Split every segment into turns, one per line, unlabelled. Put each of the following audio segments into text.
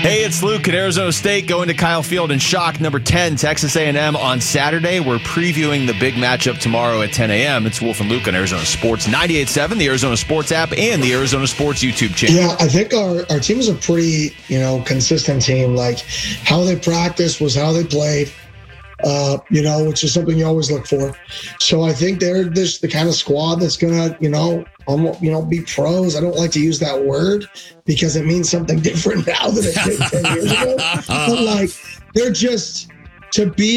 Hey, it's Luke at Arizona State going to Kyle Field in shock. Number 10, Texas A&M on Saturday. We're previewing the big matchup tomorrow at 10 a.m. It's Wolf and Luke on Arizona Sports 98.7, the Arizona Sports app, and the Arizona Sports YouTube channel.
Yeah, I think our team is a pretty, consistent team. Like how they practiced was how they played, which is something you always look for. So I think they're just the kind of squad that's going to, be pros. I don't like to use that word because it means something different now than it did 10 years ago. But they're just to be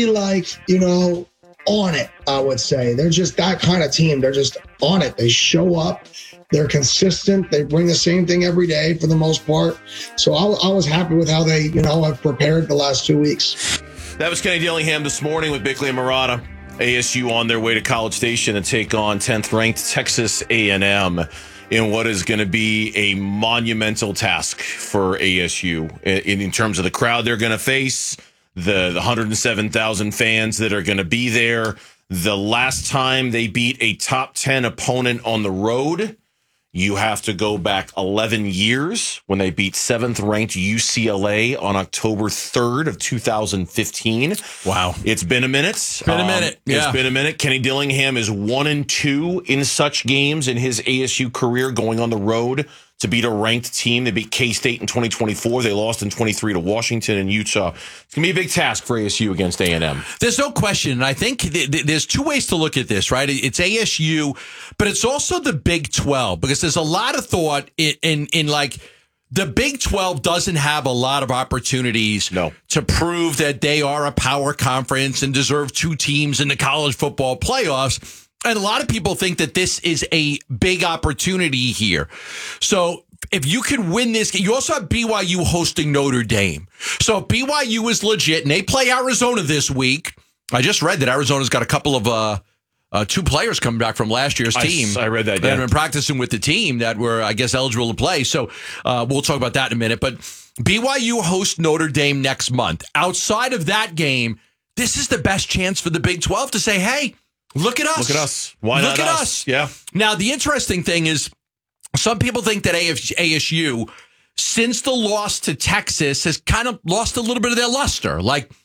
on it, I would say. They're just that kind of team. They're just on it. They show up. They're consistent. They bring the same thing every day for the most part. So I was happy with how they, have prepared the last 2 weeks.
That was Kenny Dillingham this morning with Bickley and Murata. ASU on their way to College Station to take on 10th-ranked Texas A&M in what is going to be a monumental task for ASU in terms of the crowd they're going to face, the 107,000 fans that are going to be there. The last time they beat a top 10 opponent on the road, you have to go back 11 years when they beat 7th-ranked UCLA on October 3rd of 2015.
Wow.
It's been a minute.
It's been a minute.
Kenny Dillingham is 1-2 in such games in his ASU career, going on the road to beat a ranked team. They beat K-State in 2024. They lost in 23 to Washington and Utah. It's going to be a big task for ASU against A&M.
There's no question. And I think there's two ways to look at this, right? It's ASU, but it's also the Big 12, because there's a lot of thought in the Big 12 doesn't have a lot of opportunities to prove that they are a power conference and deserve two teams in the college football playoffs. And a lot of people think that this is a big opportunity here. So if you can win this, you also have BYU hosting Notre Dame. So if BYU is legit and they play Arizona this week, I just read that Arizona's got a couple of two players coming back from last year's team.
I read that.
That have been practicing with the team that were, I guess, eligible to play. So we'll talk about that in a minute. But BYU hosts Notre Dame next month. Outside of that game, this is the best chance for the Big 12 to say, hey, look at us.
Look at us. Why not us? Yeah.
Now, the interesting thing is some people think that ASU, since the loss to Texas, has kind of lost a little bit of their luster.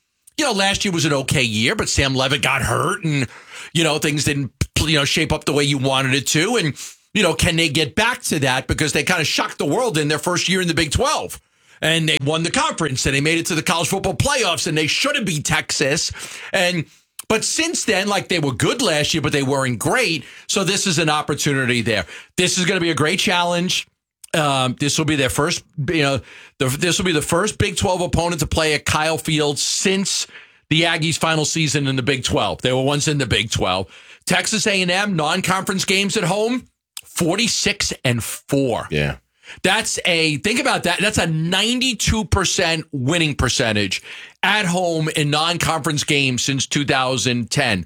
Last year was an okay year, but Sam Levitt got hurt and, things didn't, shape up the way you wanted it to. And, can they get back to that? Because they kind of shocked the world in their first year in the Big 12. And they won the conference and they made it to the college football playoffs and they should have beat Texas. But since then, they were good last year, but they weren't great. So this is an opportunity there. This is going to be a great challenge. This will be their first, this will be the first Big 12 opponent to play at Kyle Field since the Aggies' final season in the Big 12. They were once in the Big 12. Texas A&M non-conference games at home, 46-4.
Yeah.
Think about that. That's a 92% winning percentage at home in non-conference games since 2010.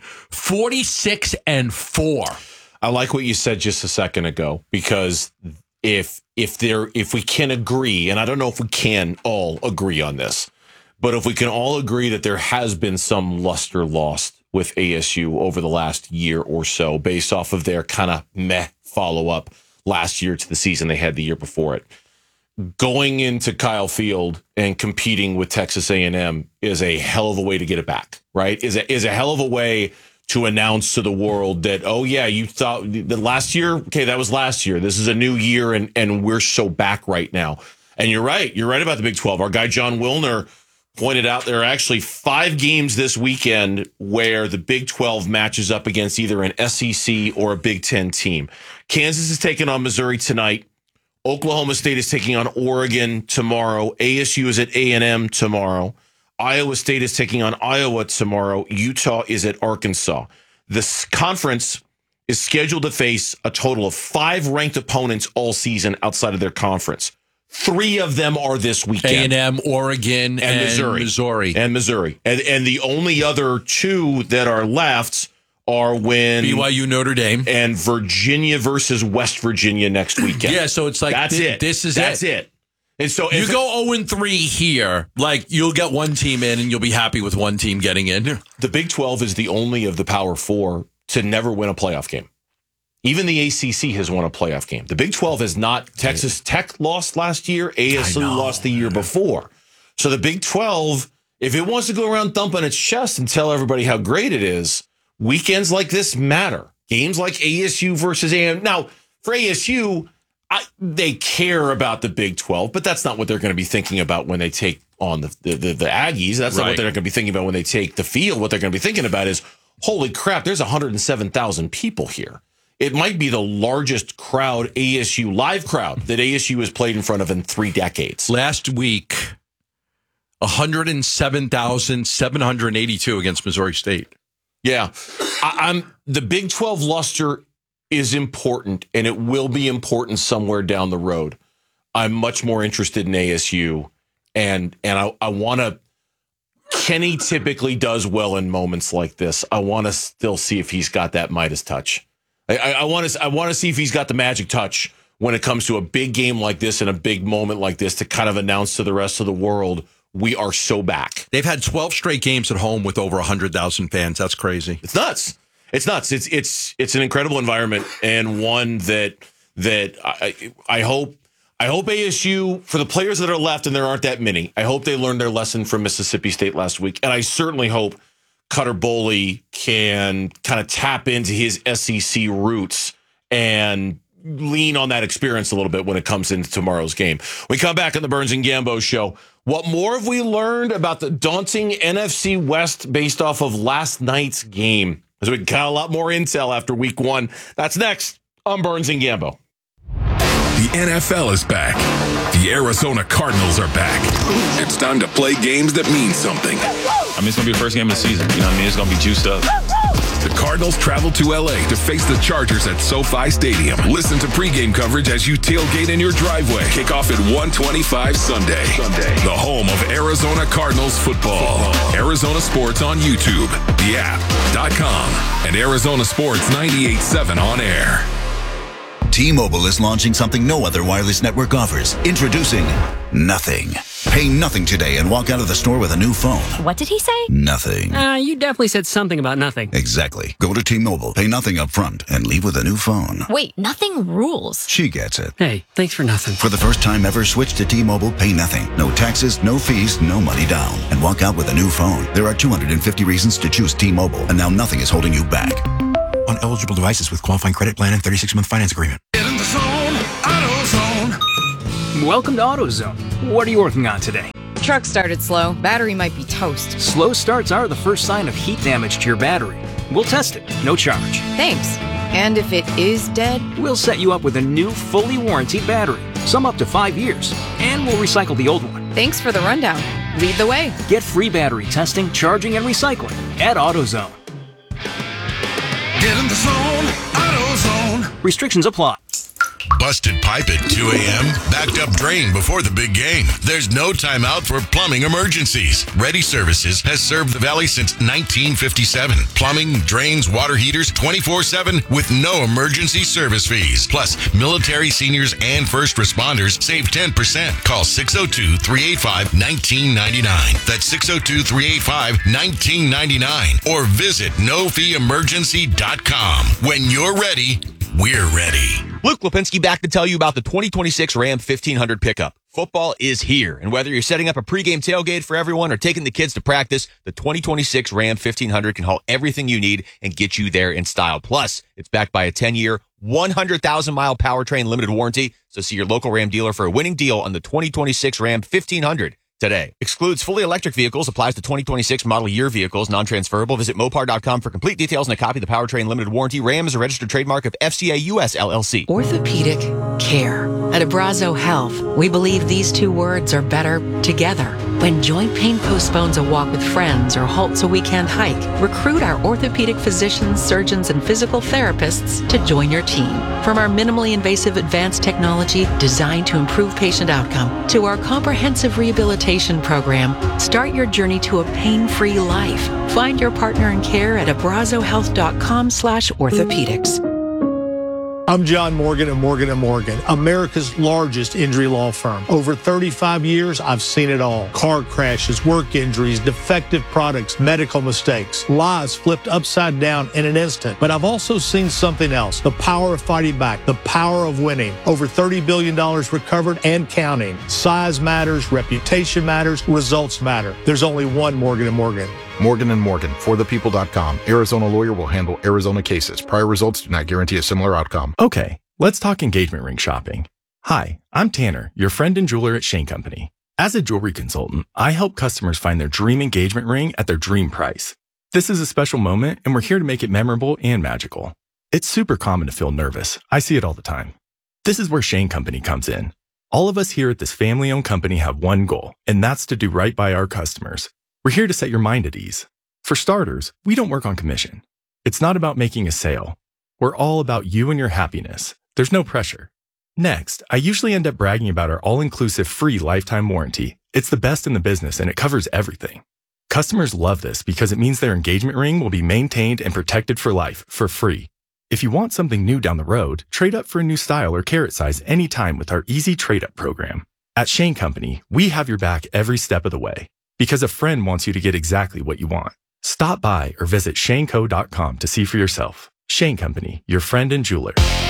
46-4.
I like what you said just a second ago, because if we can agree, and I don't know if we can all agree on this, but if we can all agree that there has been some luster lost with ASU over the last year or so, based off of their kind of meh follow-up last year to the season they had the year before it. Going into Kyle Field and competing with Texas A&M is a hell of a way to get it back, right? Is a hell of a way to announce to the world that, oh yeah, you thought the last year, okay, that was last year. This is a new year, and we're so back right now. And you're right about the Big 12. Our guy John Wilner pointed out there are actually 5 games this weekend where the Big 12 matches up against either an SEC or a Big 10 team. Kansas is taking on Missouri tonight. Oklahoma State is taking on Oregon tomorrow. ASU is at A&M tomorrow. Iowa State is taking on Iowa tomorrow. Utah is at Arkansas. This conference is scheduled to face a total of 5 ranked opponents all season outside of their conference. 3 of them are this weekend.
A&M, Oregon, and Missouri.
And the only other 2 that are left are when
BYU, Notre Dame,
and Virginia versus West Virginia next weekend.
Yeah, so it's
that's it. That's it. And so
you go 0-3 here, you'll get one team in and you'll be happy with one team getting in.
The Big 12 is the only of the Power 4 to never win a playoff game. Even the ACC has won a playoff game. The Big 12 has not. Texas Tech lost last year. ASU lost the year before. So the Big 12, if it wants to go around thumping its chest and tell everybody how great it is, weekends like this matter. Games like ASU versus AM. Now, for ASU, they care about the Big 12, but that's not what they're going to be thinking about when they take on the Aggies. That's not what they're going to be thinking about when they take the field. What they're going to be thinking about is, holy crap, there's 107,000 people here. It might be the largest crowd, ASU live crowd, that ASU has played in front of in 3 decades.
Last week, 107,782 against Missouri State.
Yeah. The Big 12 luster is important, and it will be important somewhere down the road. I'm much more interested in ASU, and I want to. Kenny typically does well in moments like this. I want to still see if he's got that Midas touch. I want to see if he's got the magic touch when it comes to a big game like this and a big moment like this to kind of announce to the rest of the world, we are so back.
They've had 12 straight games at home with over 100,000 fans. That's crazy.
It's nuts. It's nuts. It's an incredible environment, and one that I hope ASU, for the players that are left, and there aren't that many, I hope they learned their lesson from Mississippi State last week. And I certainly hope Cutter Boley can kind of tap into his SEC roots and lean on that experience a little bit when it comes into tomorrow's game. We come back on the Burns and Gambo show. What more have we learned about the daunting NFC West based off of last night's game? As we got a lot more intel after week 1. That's next on Burns and Gambo.
The NFL is back. The Arizona Cardinals are back. It's time to play games that mean something.
I mean, it's going to be the first game of the season. You know what I mean? It's going to be juiced up.
The Cardinals travel to L.A. to face the Chargers at SoFi Stadium. Listen to pregame coverage as you tailgate in your driveway. Kickoff at 1:25 Sunday. The home of Arizona Cardinals football. Arizona Sports on YouTube, the app, .com, and Arizona Sports 98.7 on air.
T-Mobile is launching something no other wireless network offers. Introducing Nothing. Pay nothing today and walk out of the store with a new phone.
What did he say?
Nothing.
You definitely said something about nothing.
Exactly. Go to T-Mobile, pay nothing up front, and leave with a new phone.
Wait, nothing rules.
She gets it.
Hey, thanks for nothing.
For the first time ever, switch to T-Mobile, pay nothing. No taxes, no fees, no money down. And walk out with a new phone. There are 250 reasons to choose T-Mobile, and now nothing is holding you back.
On eligible devices with qualifying credit plan and 36-month finance agreement.
Get in the zone, AutoZone.
Welcome to AutoZone. What are you working on today?
Truck started slow. Battery might be toast.
Slow starts are the first sign of heat damage to your battery. We'll test it, no charge.
Thanks. And if it is dead?
We'll set you up with a new, fully warranted battery. Some up to 5 years. And we'll recycle the old one.
Thanks for the rundown. Lead the way.
Get free battery testing, charging, and recycling at AutoZone.
Get in the zone, AutoZone.
Restrictions apply.
Busted pipe at 2 a.m., backed up drain before the big game. There's no timeout for plumbing emergencies. Ready Services has served the Valley since 1957. Plumbing, drains, water heaters, 24/7 with no emergency service fees. Plus, military, seniors, and first responders save 10%. Call 602-385-1999. That's 602-385-1999. Or visit nofeeemergency.com. When you're ready, we're ready.
Luke Lipinski back to tell you about the 2026 Ram 1500 pickup. Football is here, and whether you're setting up a pregame tailgate for everyone or taking the kids to practice, the 2026 Ram 1500 can haul everything you need and get you there in style. Plus, it's backed by a 10-year, 100,000-mile powertrain limited warranty, so see your local Ram dealer for a winning deal on the 2026 Ram 1500 today. Excludes fully electric vehicles, applies to 2026 model year vehicles, non-transferable. Visit Mopar.com for complete details and a copy of the powertrain limited warranty. Ram is a registered trademark of FCA US LLC.
Orthopedic care. At Abrazo Health, we believe these two words are better together. When joint pain postpones a walk with friends or halts a weekend hike, recruit our orthopedic physicians, surgeons, and physical therapists to join your team. From our minimally invasive advanced technology designed to improve patient outcome to our comprehensive rehabilitation program, start your journey to a pain-free life. Find your partner in care at abrazohealth.com/orthopedics.
I'm John Morgan of Morgan & Morgan, America's largest injury law firm. Over 35 years, I've seen it all. Car crashes, work injuries, defective products, medical mistakes, lives flipped upside down in an instant. But I've also seen something else, the power of fighting back, the power of winning. Over $30 billion recovered and counting. Size matters, reputation matters, results matter. There's only one Morgan & Morgan.
Morgan & Morgan, forthepeople.com. Arizona lawyer will handle Arizona cases. Prior results do not guarantee a similar outcome.
Okay, let's talk engagement ring shopping. Hi, I'm Tanner, your friend and jeweler at Shane Company. As a jewelry consultant, I help customers find their dream engagement ring at their dream price. This is a special moment, and we're here to make it memorable and magical. It's super common to feel nervous. I see it all the time. This is where Shane Company comes in. All of us here at this family-owned company have one goal, and that's to do right by our customers. We're here to set your mind at ease. For starters, we don't work on commission. It's not about making a sale. We're all about you and your happiness. There's no pressure. Next, I usually end up bragging about our all-inclusive free lifetime warranty. It's the best in the business and it covers everything. Customers love this because it means their engagement ring will be maintained and protected for life, for free. If you want something new down the road, trade up for a new style or carat size anytime with our easy trade-up program. At Shane Company, we have your back every step of the way. Because a friend wants you to get exactly what you want. Stop by or visit shaneco.com to see for yourself. Shane Company, your friend and jeweler.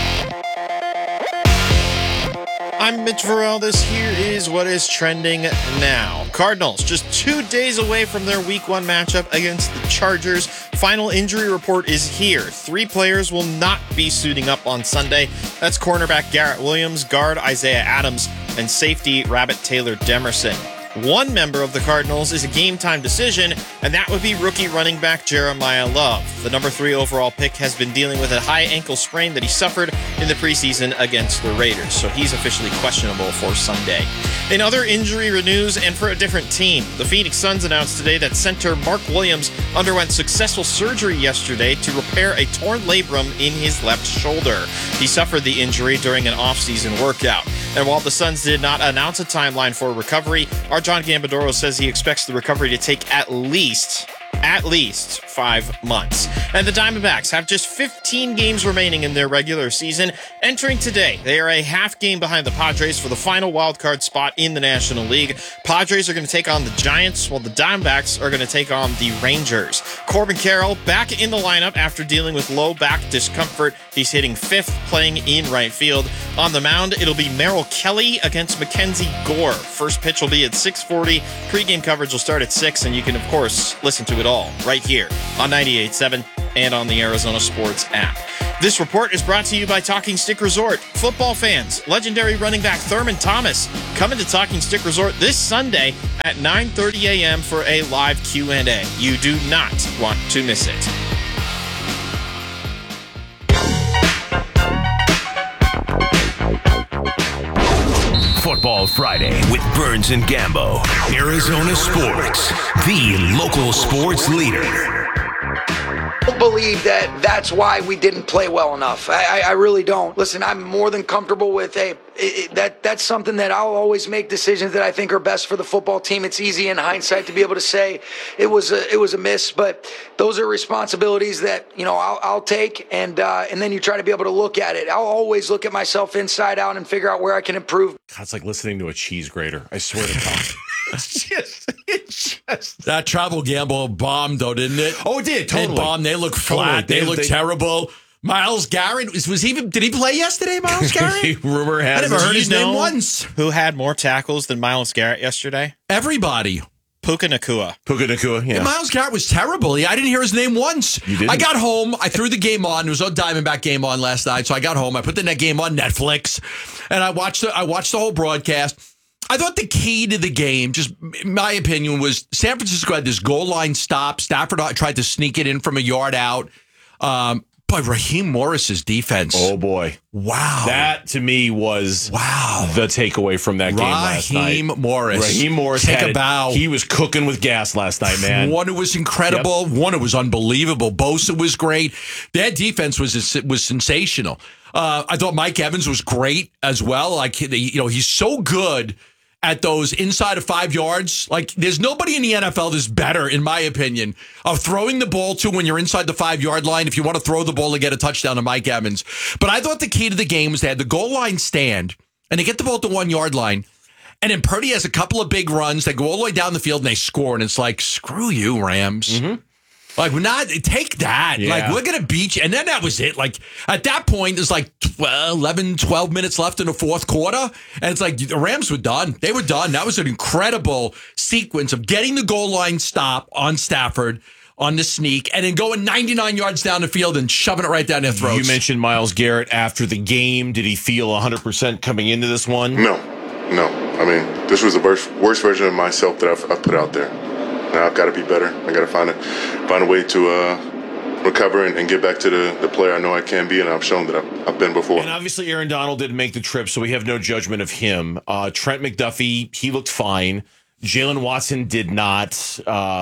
I'm Mitch Varell. This here is what is trending now. Cardinals just 2 days away from their Week 1 matchup against the Chargers. Final injury report is here. 3 players will not be suiting up on Sunday. That's cornerback Garrett Williams, guard Isaiah Adams, and safety Rabbit Taylor Demerson. One member of the Cardinals is a game-time decision, and that would be rookie running back Jeremiah Love. The number 3 overall pick has been dealing with a high ankle sprain that he suffered in the preseason against the Raiders, so he's officially questionable for Sunday. In other injury news, and for a different team, the Phoenix Suns announced today that center Mark Williams underwent successful surgery yesterday to repair a torn labrum in his left shoulder. He suffered the injury during an off-season workout. And while the Suns did not announce a timeline for recovery, our John Gambadoro says he expects the recovery to take at least 5 months. And the Diamondbacks have just 15 games remaining in their regular season. Entering today, they are a half game behind the Padres for the final wildcard spot in the National League. Padres are going to take on the Giants, while the Diamondbacks are going to take on the Rangers. Corbin Carroll back in the lineup after dealing with low back discomfort. He's hitting 5th, playing in right field. On the mound, it'll be Merrill Kelly against Mackenzie Gore. First pitch will be at 6:40. Pre-game coverage will start at 6, and you can, of course, listen to it all right here on 98.7 and on the Arizona Sports app. This report is brought to you by Talking Stick Resort. Football fans, legendary running back Thurman Thomas coming to Talking Stick Resort this Sunday at 9:30 a.m. for a live Q&A. You do not want to miss it.
Football Friday with Burns and Gambo. Arizona Sports, the local sports leader.
I believe that that's why we didn't play well enough. I really don't. Listen, I'm more than comfortable with that's something that I'll always make decisions that I think are best for the football team. It's easy in hindsight to be able to say it was a miss, but those are responsibilities that I'll take, and then you try to be able to look at it. I'll always look at myself inside out and figure out where I can improve.
It's like listening to a cheese grater. I swear to God.
It's just that travel gamble bombed, though, didn't it?
Oh, it did. Totally.
It bombed. They look flat. They look terrible. Myles Garrett did he play yesterday, Myles Garrett?
Rumor has
I never heard his name once.
Who had more tackles than Myles Garrett yesterday?
Everybody.
Puka Nacua,
yeah.
Myles Garrett was terrible. I didn't hear his name once.
You didn't?
I got home. I threw the game on. There was no Diamondback game on last night, so I got home. I put the net game on Netflix, and I watched the whole broadcast. I thought the key to the game, just my opinion, was San Francisco had this goal line stop. Stafford tried to sneak it in from a yard out. But Raheem Morris's defense.
Oh, boy.
Wow.
That, to me, was the takeaway from that game last night.
Raheem Morris.
Take a bow. He was cooking with gas last night, man.
One who was incredible. Yep. One who was unbelievable. Bosa was great. Their defense was sensational. I thought Mike Evans was great as well. He's so good at those inside of 5 yards. Like, there's nobody in the NFL that's better, in my opinion, of throwing the ball to when you're inside the 5-yard line if you want to throw the ball and get a touchdown to Mike Evans. But I thought the key to the game was they had the goal line stand, and they get the ball at the 1-yard line. And then Purdy has a couple of big runs. They go all the way down the field and they score. And it's like, screw you, Rams.
Mm-hmm.
Like, we're not, take that.
Yeah.
Like, we're going to beat you. And then that was it. Like, at that point, there's like 12 minutes left in the fourth quarter. And it's like, the Rams were done. They were done. That was an incredible sequence of getting the goal line stop on Stafford on the sneak and then going 99 yards down the field and shoving it right down their throats.
You mentioned Myles Garrett after the game. Did he feel 100% coming into this one?
No. I mean, this was the worst version of myself that I've put out there. Now I've got to be better. I got to find a way to recover and get back to the player I know I can be, and I've shown that I've been before.
And obviously Aaron Donald didn't make the trip, so we have no judgment of him. Trent McDuffie, he looked fine. Jalen Watson did not.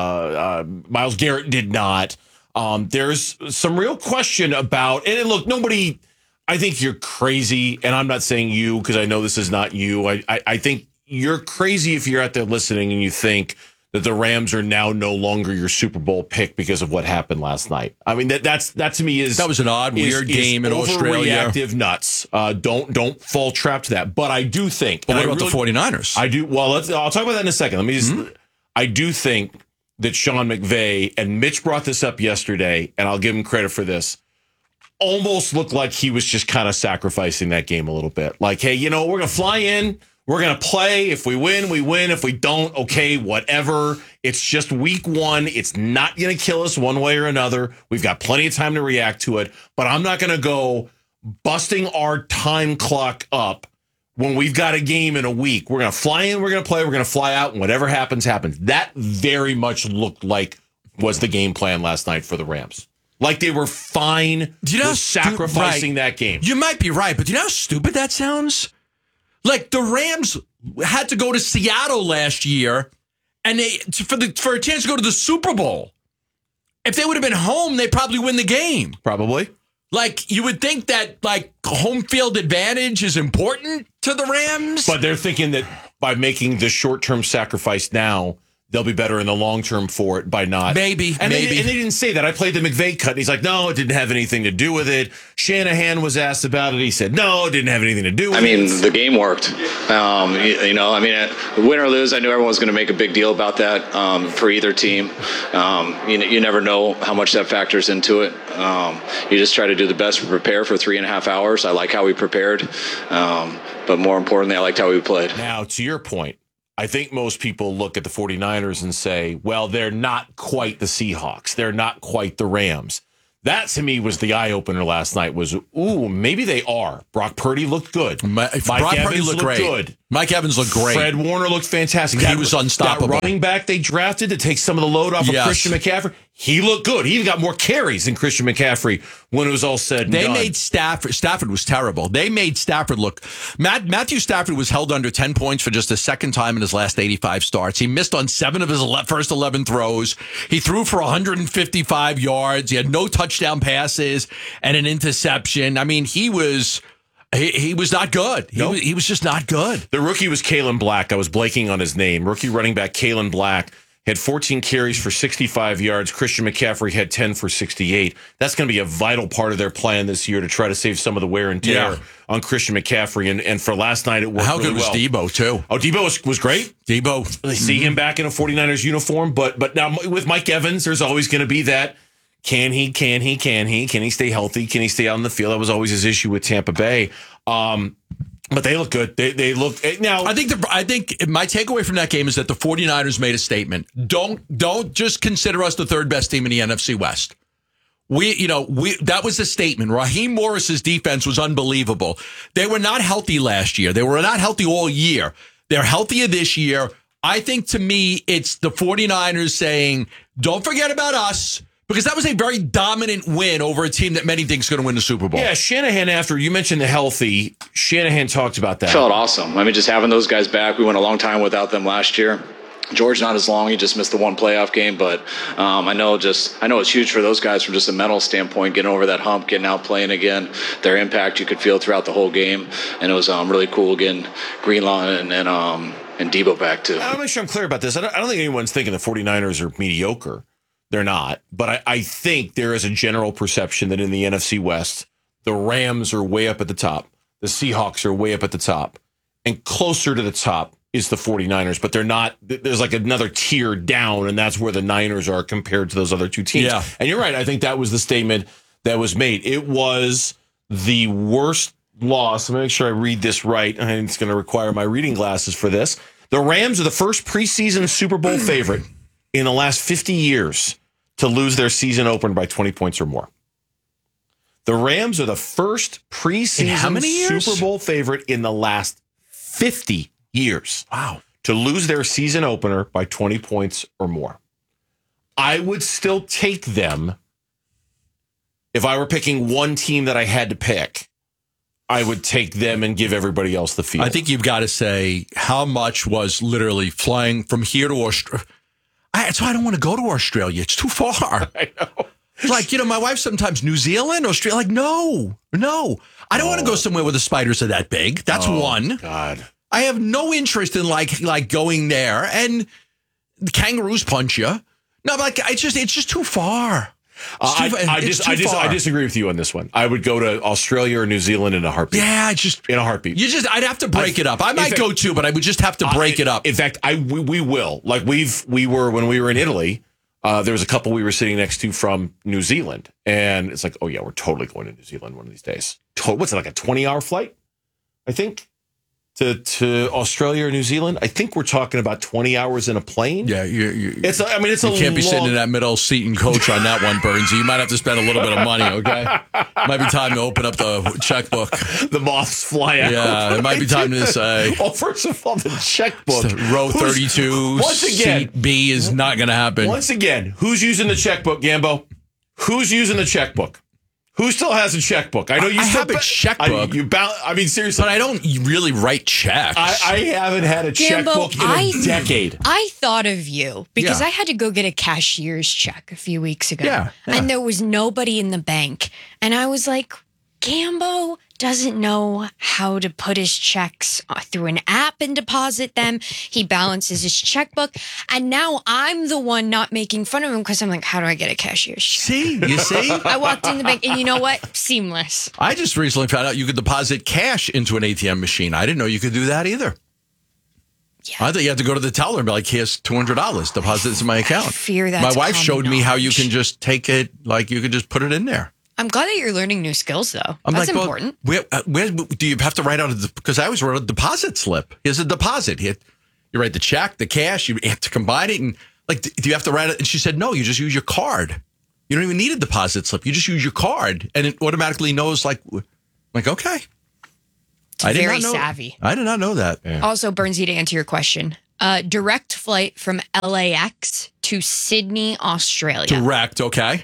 Myles Garrett did not. There's some real question about, and look, nobody, I think you're crazy, and I'm not saying you because I know this is not you. I think you're crazy if you're out there listening and you think that the Rams are now no longer your Super Bowl pick because of what happened last night. I mean, that to me is...
That was an odd, weird game in Australia.
Overreactive nuts. Don't fall trap to that. But I do think...
But what about the 49ers?
I do... Well, I'll talk about that in a second. Let me just... Mm-hmm. I do think that Sean McVay, and Mitch brought this up yesterday, and I'll give him credit for this, almost looked like he was just kind of sacrificing that game a little bit. Like, hey, we're going to fly in... We're going to play. If we win, we win. If we don't, okay, whatever. It's just week one. It's not going to kill us one way or another. We've got plenty of time to react to it. But I'm not going to go busting our time clock up when we've got a game in a week. We're going to fly in, we're going to play, we're going to fly out, and whatever happens, happens. That very much looked like was the game plan last night for the Rams. Like they were fine with sacrificing that game.
You might be right, but do you know how stupid that sounds? Like, the Rams had to go to Seattle last year and for a chance to go to the Super Bowl. If they would have been home, they probably win the game.
Probably.
Like, you would think that, like, home field advantage is important to the Rams.
But they're thinking that by making the short-term sacrifice now, they'll be better in the long term for it by not.
Maybe.
And they didn't say that. I played the McVay cut, and he's like, no, it didn't have anything to do with it. Shanahan was asked about it. He said, no, it didn't have anything to do with it.
I mean, the game worked. Win or lose, I knew everyone was going to make a big deal about that for either team. You never know how much that factors into it. You just try to do the best to prepare for 3.5 hours. I like how we prepared. But more importantly, I liked how we played.
Now, to your point, I think most people look at the 49ers and say, well, they're not quite the Seahawks. They're not quite the Rams. That, to me, was the eye-opener last night was, maybe they are. Brock Purdy looked good.
Mike Evans looked great.
Good.
Mike Evans looked great.
Fred Warner looked fantastic.
He was unstoppable.
That running back they drafted to take some of the load off of Christian McCaffrey, he looked good. He even got more carries than Christian McCaffrey when it was all said and done.
They made Stafford was terrible. They made Stafford look... Matthew Stafford was held under 10 points for just the second time in his last 85 starts. He missed on 7 of his first 11 throws. He threw for 155 yards. He had no touchdown passes and an interception. I mean, he was not good. He was just not good.
The rookie was Kalen Black. I was blanking on his name. Rookie running back Kalen Black had 14 carries for 65 yards. Christian McCaffrey had 10 for 68. That's going to be a vital part of their plan this year to try to save some of the wear and tear on Christian McCaffrey. And for last night, it worked really well.
How good was Debo, too?
Oh, Debo was great.
Debo.
They see him back in a 49ers uniform. But now with Mike Evans, there's always going to be that. Can he stay healthy? Can he stay out on the field? That was always his issue with Tampa Bay. But they look good. They look now.
I think my takeaway from that game is that the 49ers made a statement. Don't just consider us the third best team in the NFC West. That was a statement. Raheem Morris's defense was unbelievable. They were not healthy last year. They were not healthy all year. They're healthier this year. I think to me, it's the 49ers saying, don't forget about us. Because that was a very dominant win over a team that many think is going to win the Super Bowl.
Yeah, Shanahan, after you mentioned the healthy, Shanahan talked about that.
Felt awesome. I mean, just having those guys back. We went a long time without them last year. George not as long. He just missed the one playoff game, but I know it's huge for those guys from just a mental standpoint, getting over that hump, getting out playing again. Their impact you could feel throughout the whole game, and it was really cool getting Greenlaw and and Debo back too.
I'll make sure I'm clear about this. I don't think anyone's thinking the 49ers are mediocre. They're not. But I think there is a general perception that in the NFC West, the Rams are way up at the top. The Seahawks are way up at the top. And closer to the top is the 49ers. But they're not. There's like another tier down, and that's where the Niners are compared to those other two teams.
Yeah.
And you're right. I think that was the statement that was made. It was the worst loss. Let me make sure I read this right. And it's going to require my reading glasses for this. The Rams are the first preseason Super Bowl favorite in the last 50 years to lose their season opener by 20 points or more. The Rams are the first preseason Super Bowl favorite in the last 50 years.
Wow.
To lose their season opener by 20 points or more. I would still take them if I were picking one team that I had to pick. I would take them and give everybody else the field.
I think you've got to say how much was literally flying from here to Australia. That's why I don't want to go to Australia. It's too far.
I know.
Like, my wife sometimes New Zealand, Australia. Like, no. I don't want to go somewhere where the spiders are that big. That's one.
God.
I have no interest in like going there. And the kangaroos punch you. No, but it's just too far.
I disagree with you on this one. I would go to Australia or New Zealand in a heartbeat.
Yeah,
in a heartbeat.
I'd have to break it up. I might go too, but I would just have to break it up.
In fact, we will. Like when we were in Italy, there was a couple we were sitting next to from New Zealand, and it's like, oh yeah, we're totally going to New Zealand one of these days. What's it, like a 20-hour flight? I think. To Australia or New Zealand, I think we're talking about 20 hours in a plane.
Yeah,
you
can't be sitting in that middle seat coach on that one, Burns. You might have to spend a little bit of money. Okay, might be time to open up the checkbook.
The moths fly out.
Yeah, it might be time to say.
Well, first of all, the checkbook.
Row 32.
Once again,
seat B is not going to happen.
Once again, who's using the checkbook, Gambo? Who's using the checkbook? Who still has a checkbook? I know you still
have a checkbook.
I mean, seriously.
But I don't really write checks.
I haven't had a checkbook in a decade.
I thought of you because I had to go get a cashier's check a few weeks ago.
Yeah.
And there was nobody in the bank. And I was like, Gambo doesn't know how to put his checks through an app and deposit them. He balances his checkbook. And now I'm the one not making fun of him because I'm like, how do I get a cashier's check?
You see?
I walked in the bank and you know what? Seamless.
I just recently found out you could deposit cash into an ATM machine. I didn't know you could do that either. Yeah. I thought you had to go to the teller and be like, here's $200, deposit this in my account.
I fear that's
my wife showed me how you can just take it, like you could just put it in there.
I'm glad that you're learning new skills, though. That's important.
Where do you have to write out because I always wrote a deposit slip. Here's a deposit. You write the check, the cash. You have to combine it, and do you have to write it? And she said, no, you just use your card. You don't even need a deposit slip. You just use your card, and it automatically knows. Like okay.
It's very savvy.
I did not know that.
Yeah. Also, Burnsy, to answer your question, direct flight from LAX to Sydney, Australia.
Direct, okay.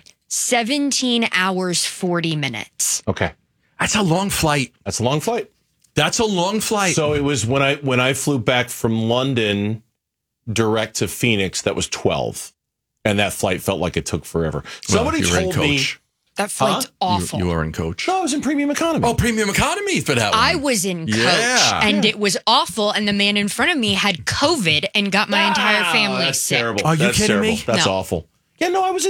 17 hours, 40 minutes.
Okay.
That's a long flight.
That's a long flight.
So
it was when I flew back from London direct to Phoenix, that was 12. And that flight felt like it took forever. Somebody told me
that flight's awful.
You were in coach.
No, I was in premium economy.
Oh, premium economy for that one.
I was in coach, and it was awful. And the man in front of me had COVID and got my entire family sick.
Terrible.
Are you kidding me?
That's
no.
awful. Yeah, no, I was